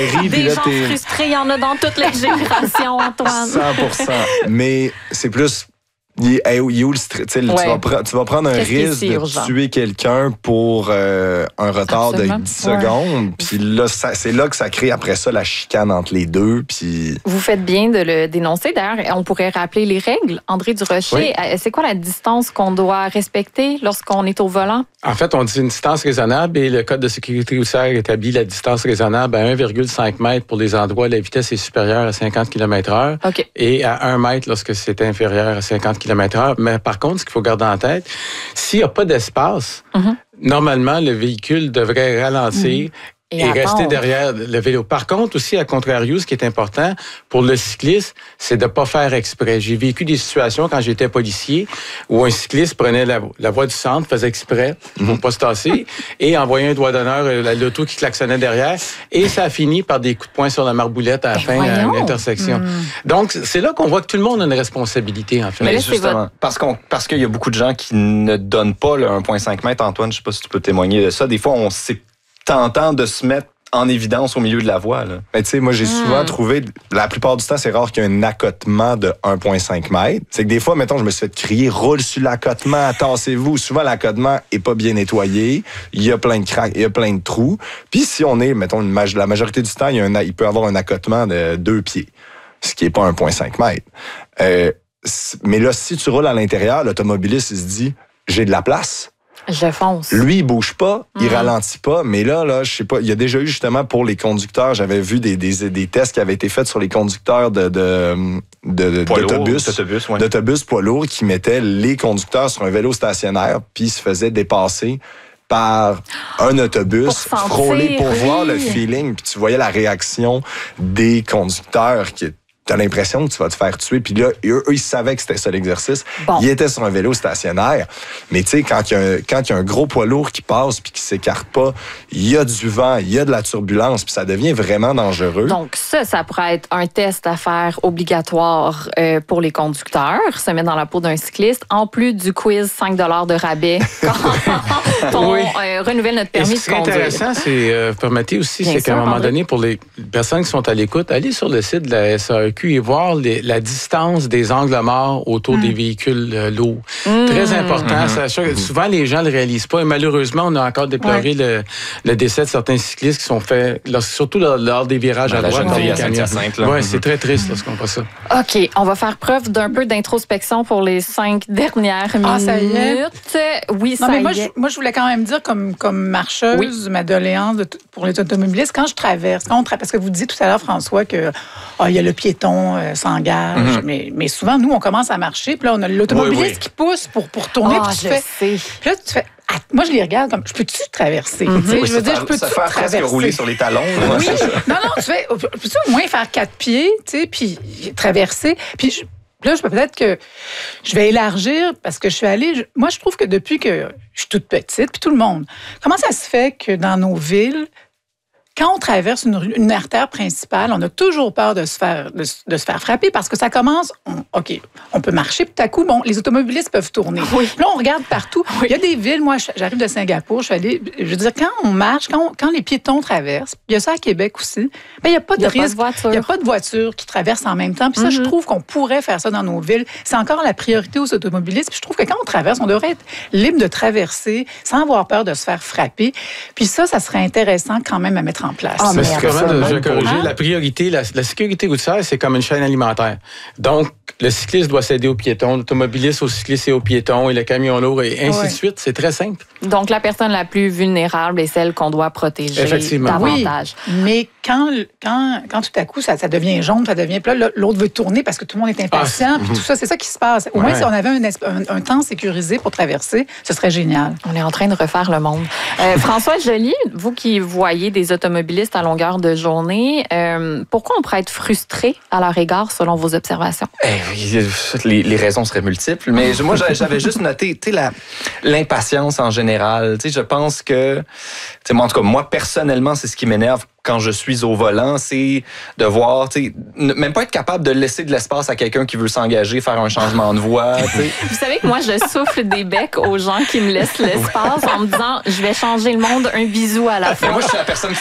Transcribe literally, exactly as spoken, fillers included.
Des gens frustrés, il y en a dans toutes les générations, Antoine. cent pour cent. Mais c'est plus... Il est où le stress? Tu, ouais. tu, vas pre- tu vas prendre un risque de urgent? tuer quelqu'un pour euh, un retard Absolument. de dix secondes. Ouais. Puis là, ça, c'est là que ça crée après ça la chicane entre les deux. Puis... Vous faites bien de le dénoncer. D'ailleurs, on pourrait rappeler les règles. André Durocher, oui. c'est quoi la distance qu'on doit respecter lorsqu'on est au volant? En fait, on dit une distance raisonnable et le Code de sécurité routière établit la distance raisonnable à un virgule cinq mètres pour les endroits où la vitesse est supérieure à cinquante kilomètres heure okay. et à un mètre lorsque c'est inférieur à cinquante kilomètres heure. Mais par contre, ce qu'il faut garder en tête, s'il n'y a pas d'espace, mm-hmm. normalement, le véhicule devrait ralentir mm-hmm. Et, et rester derrière le vélo. Par contre, aussi, à contrario, ce qui est important pour le cycliste, c'est de ne pas faire exprès. J'ai vécu des situations quand j'étais policier où un cycliste prenait la, la voie du centre, faisait exprès pour ne pas se tasser et envoyait un doigt d'honneur à l'auto qui klaxonnait derrière. Et ça a fini par des coups de poing sur la marboulette à la fin à une intersection. Mm. Donc, c'est là qu'on voit que tout le monde a une responsabilité, en fait. Mais justement, parce, qu'on, parce qu'il y a beaucoup de gens qui ne donnent pas le un virgule cinq mètres. Antoine, je ne sais pas si tu peux témoigner de ça. Des fois, on sait tentant de se mettre en évidence au milieu de la voie. Là. Mais tu sais, moi, j'ai mmh. souvent trouvé, la plupart du temps, c'est rare qu'il y ait un accotement de un virgule cinq mètres. C'est que des fois, mettons, je me suis fait crier, roule sur l'accotement, tassez-vous. Souvent, l'accotement est pas bien nettoyé. Il y a plein de craques, il y a plein de trous. Puis si on est, mettons, une la majorité du temps, il, y a un, il peut avoir un accotement de deux pieds, ce qui est pas un virgule cinq mètres. Euh, mais là, si tu roules à l'intérieur, l'automobiliste, il se dit, j'ai de la place. Je fonce. Lui, il bouge pas, il mmh. ralentit pas, mais là, là, je sais pas, il y a déjà eu justement pour les conducteurs, j'avais vu des, des, des tests qui avaient été faits sur les conducteurs de, de, de, d'autobus, d'autobus, ouais. d'autobus poids lourds qui mettaient les conducteurs sur un vélo stationnaire, puis ils se faisaient dépasser par un autobus, pour frôler pour oui. voir le feeling, puis tu voyais la réaction des conducteurs qui t'as l'impression que tu vas te faire tuer. Puis là, eux, eux, ils savaient que c'était ça l'exercice. Bon. Ils étaient sur un vélo stationnaire. Mais tu sais, quand il y a un, quand il y a un gros poids lourd qui passe puis qui s'écarte pas, il y a du vent, il y a de la turbulence, puis ça devient vraiment dangereux. Donc ça, ça pourrait être un test à faire obligatoire euh, pour les conducteurs, se mettre dans la peau d'un cycliste, en plus du quiz cinq dollars de rabais quand on oui. euh, renouvelle notre permis de conduire. Ce qui est intéressant, c'est, euh, permettez aussi, Bien c'est qu'à sûr, un moment donné, pour les personnes qui sont à l'écoute, allez sur le site de la S A E Q et voir les, la distance des angles morts autour mmh. des véhicules euh, lourds. Mmh. Très important. Mmh. Ça, souvent, les gens ne le réalisent pas. Et malheureusement, on a encore déploré ouais. le, le décès de certains cyclistes qui sont faits, surtout lors, lors des virages ben, à droite. Oui, ouais, c'est très triste lorsqu'on voit ça. OK. On va faire preuve d'un peu d'introspection pour les cinq dernières minutes. Ah, ça y est? Oui, non, ça mais y moi, est. Je, moi, je voulais quand même dire, comme, comme marcheuse, oui. ma doléance de, pour les automobilistes, quand je traverse, quand on tra- parce que vous disiez tout à l'heure, François, qu'il oh, y a le piéton euh, s'engage, mm-hmm. mais, mais souvent, nous, on commence à marcher, puis là, on a l'automobiliste oui, oui. qui pousse pour, pour tourner. Oh, puis je tu fais, sais. Puis là, tu fais... Ah, moi, je les regarde comme, je peux-tu traverser? Mm-hmm. Oui, je veux dire, faire, je peux-tu faire traverser? presque rouler sur les talons. Là, oui. non, non, tu fais, peux-tu au moins faire quatre pieds, tu sais, puis traverser? Puis je, là, je peux peut-être que je vais élargir parce que je suis allée... Je, moi, je trouve que depuis que je suis toute petite, puis tout le monde, comment ça se fait que dans nos villes, quand on traverse une, une artère principale, on a toujours peur de se faire, de, de se faire frapper parce que ça commence, on, OK, on peut marcher, puis tout à coup, bon, les automobilistes peuvent tourner. Oui. Là, on regarde partout. Oui. Il y a des villes, moi, j'arrive de Singapour, je suis allée, je veux dire, quand on marche, quand, on, quand les piétons traversent, il y a ça à Québec aussi, bien, il n'y a pas de risque. Il n'y a pas de voiture qui traverse en même temps. Puis ça, mm-hmm. je trouve qu'on pourrait faire ça dans nos villes. C'est encore la priorité aux automobilistes. Puis je trouve que quand on traverse, on devrait être libre de traverser sans avoir peur de se faire frapper. Puis ça, ça serait intéressant quand même à mettre en place. Ah, mais c'est comment de, je vais corriger. La priorité, la, la sécurité routière, c'est comme une chaîne alimentaire. Donc, le cycliste doit céder aux piétons, l'automobiliste aux cyclistes et aux piétons, et le camion lourd, et ainsi ouais. de suite. C'est très simple. Donc, la personne la plus vulnérable est celle qu'on doit protéger Effectivement. davantage. Oui, mais quand, quand, quand tout à coup, ça, ça devient jaune, ça devient... Puis là, l'autre veut tourner parce que tout le monde est impatient, ah, puis mm-hmm. tout ça, c'est ça qui se passe. Au ouais. moins, si on avait un, un, un temps sécurisé pour traverser, ce serait génial. On est en train de refaire le monde. Euh, François Joly, vous qui voyez des automobilistes à longueur de journée, euh, pourquoi on pourrait être frustré à leur égard, selon vos observations? Eh, les, les raisons seraient multiples, mais moi, j'avais juste noté la, l'impatience en général. Je pense que, moi, en tout cas, moi, personnellement, c'est ce qui m'énerve quand je suis au volant, c'est de voir, tu sais, même pas être capable de laisser de l'espace à quelqu'un qui veut s'engager, faire un changement de voie. T'sais. Vous savez que moi, je souffle des becs aux gens qui me laissent l'espace en me disant, je vais changer le monde, un bisou à la fin. Moi, je suis la personne